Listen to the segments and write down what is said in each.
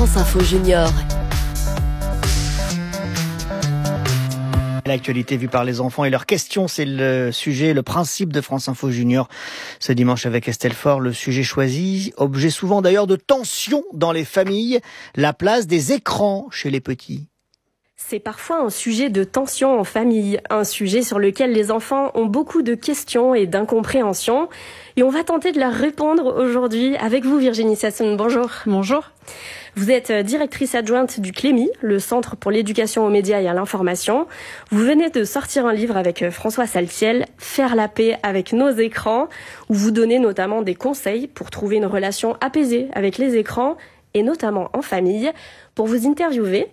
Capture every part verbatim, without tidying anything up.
France Info Junior. L'actualité vue par les enfants et leurs questions, c'est le sujet, le principe de France Info Junior. Ce dimanche avec Estelle Faure, le sujet choisi, objet souvent d'ailleurs de tension dans les familles, la place des écrans chez les petits. C'est parfois un sujet de tension en famille, un sujet sur lequel les enfants ont beaucoup de questions et d'incompréhension. Et on va tenter de leur répondre aujourd'hui avec vous, Virginie Sassoon. Bonjour. Bonjour. Vous êtes directrice adjointe du C L E M I, le Centre pour l'éducation aux médias et à l'information. Vous venez de sortir un livre avec François Saltiel, Faire la paix avec nos écrans, où vous donnez notamment des conseils pour trouver une relation apaisée avec les écrans, et notamment en famille. Pour vous interviewer...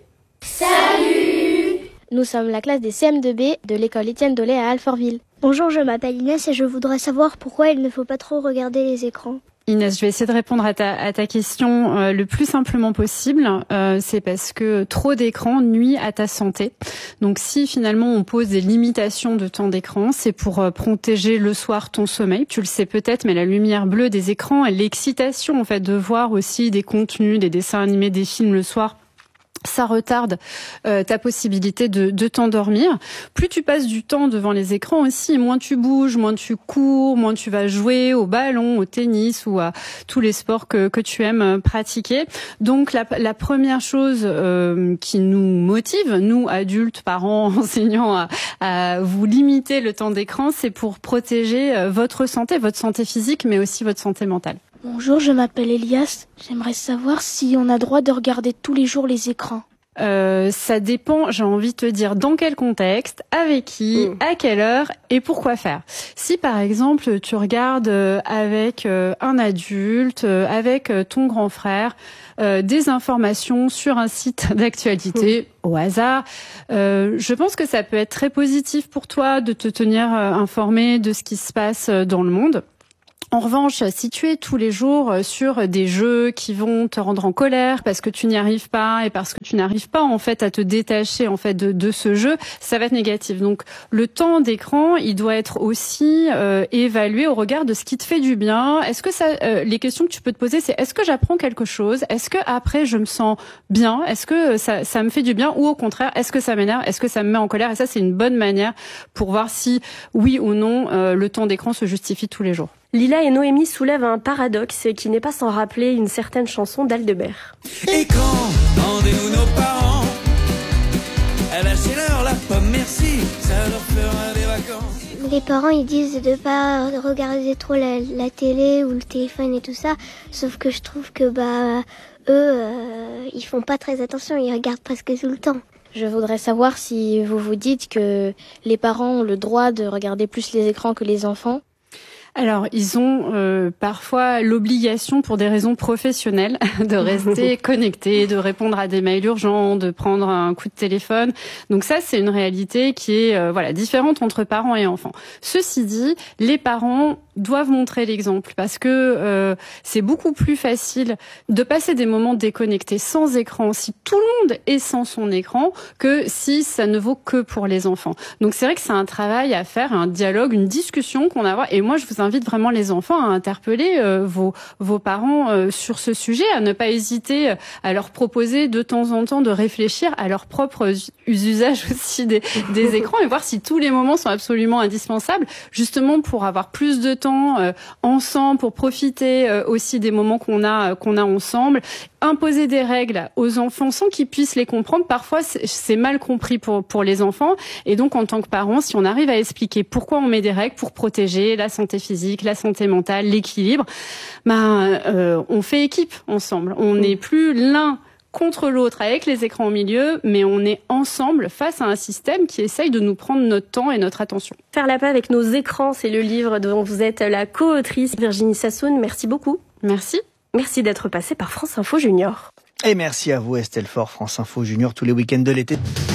Salut! Nous sommes la classe des C M deux B de l'école Étienne Dolé à Alfortville. Bonjour, je m'appelle Inès et je voudrais savoir pourquoi il ne faut pas trop regarder les écrans. Inès, je vais essayer de répondre à ta, à ta question euh, le plus simplement possible. Euh, c'est parce que trop d'écran nuit à ta santé. Donc si finalement on pose des limitations de temps d'écran, c'est pour euh, protéger le soir ton sommeil. Tu le sais peut-être, mais la lumière bleue des écrans et l'excitation en fait de voir aussi des contenus, des dessins animés, des films le soir, ça retarde euh, ta possibilité de, de t'endormir. Plus tu passes du temps devant les écrans aussi, moins tu bouges, moins tu cours, moins tu vas jouer au ballon, au tennis ou à tous les sports que, que tu aimes pratiquer. Donc la, la première chose euh, qui nous motive, nous adultes, parents, enseignants, à, à vous limiter le temps d'écran, c'est pour protéger euh, votre santé, votre santé physique, mais aussi votre santé mentale. Bonjour, je m'appelle Elias. J'aimerais savoir si on a droit de regarder tous les jours les écrans. Euh, ça dépend, j'ai envie de te dire, dans quel contexte, avec qui, mmh. à quelle heure et pourquoi faire. Si par exemple tu regardes avec un adulte, avec ton grand frère, euh, des informations sur un site d'actualité mmh. au hasard, euh, je pense que ça peut être très positif pour toi de te tenir informé de ce qui se passe dans le monde. En revanche, si tu es tous les jours sur des jeux qui vont te rendre en colère parce que tu n'y arrives pas et parce que tu n'arrives pas en fait à te détacher en fait de, de ce jeu, ça va être négatif. Donc le temps d'écran, il doit être aussi euh, évalué au regard de ce qui te fait du bien. Est-ce que ça, euh, les questions que tu peux te poser, c'est est-ce que j'apprends quelque chose? Est-ce que après je me sens bien? Est-ce que ça, ça me fait du bien? Ou au contraire, est-ce que ça m'énerve? Est-ce que ça me met en colère? Et ça, c'est une bonne manière pour voir si oui ou non euh, le temps d'écran se justifie tous les jours. Lila et Noémie soulèvent un paradoxe qui n'est pas sans rappeler une certaine chanson d'Aldebert. Et quand rendez-nous nos parents, lâchez-leur la pomme, merci, ça leur fera des vacances. Les parents ils disent de pas regarder trop la, la télé ou le téléphone et tout ça, sauf que je trouve que bah eux euh, ils font pas très attention, ils regardent presque tout le temps. Je voudrais savoir si vous vous dites que les parents ont le droit de regarder plus les écrans que les enfants. Alors, ils ont euh, parfois l'obligation, pour des raisons professionnelles, de rester connectés, de répondre à des mails urgents, de prendre un coup de téléphone. Donc ça, c'est une réalité qui est euh, voilà différente entre parents et enfants. Ceci dit, les parents doivent montrer l'exemple parce que euh, c'est beaucoup plus facile de passer des moments déconnectés sans écran si tout le monde est sans son écran que si ça ne vaut que pour les enfants. Donc c'est vrai que c'est un travail à faire, un dialogue, une discussion qu'on a à avoir. Et moi, je vous invite vraiment les enfants à interpeller euh, vos, vos parents euh, sur ce sujet, à ne pas hésiter à leur proposer de temps en temps de réfléchir à leur propre usage aussi des, des écrans et voir si tous les moments sont absolument indispensables, justement pour avoir plus de temps euh, ensemble, pour profiter euh, aussi des moments qu'on a, euh, qu'on a ensemble. Imposer des règles aux enfants sans qu'ils puissent les comprendre, parfois c'est, c'est mal compris pour, pour les enfants. Et donc en tant que parents, si on arrive à expliquer pourquoi on met des règles pour protéger la santé physique, la santé mentale, l'équilibre, ben, euh, on fait équipe ensemble. On n'est plus l'un contre l'autre avec les écrans au milieu, mais on est ensemble face à un système qui essaye de nous prendre notre temps et notre attention. Faire la paix avec nos écrans, c'est le livre dont vous êtes la co-autrice. Virginie Sassoon, merci beaucoup. Merci. Merci d'être passée par France Info Junior. Et merci à vous Estelle Faure, France Info Junior, tous les week-ends de l'été.